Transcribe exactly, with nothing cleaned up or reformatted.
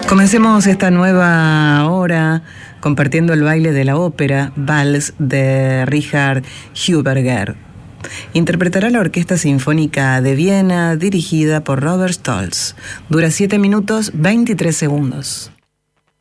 Comencemos esta nueva hora compartiendo el baile de la ópera Vals de Richard Huberger. Interpretará la Orquesta Sinfónica de Viena dirigida por Robert Stolz. Dura siete minutos veintitrés segundos.